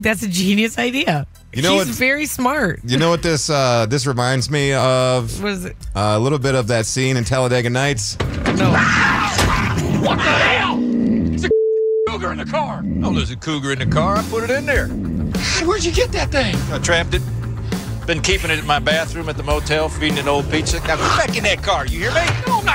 That's a genius idea. You know She's what- very smart. You know what this reminds me of? What is it? A little bit of that scene in Talladega Nights. No. What the hell? There's a cougar in the car. Oh, there's a cougar in the car. I put it in there. Where'd you get that thing? I trapped it. Been keeping it in my bathroom at the motel, feeding it old pizza. Now get back in that car. You hear me? No, I'm not